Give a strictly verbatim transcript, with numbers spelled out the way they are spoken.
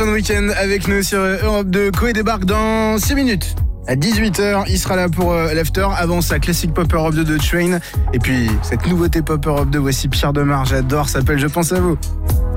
fin de week-end avec nous sur Europe deux. Koé débarque dans six minutes. À dix-huit heures, il sera là pour euh, l'after. Avant ça, classique pop Europe deux de Train. Et puis, cette nouveauté pop Europe deux, voici Pierre Demar, j'adore, s'appelle Je pense à vous.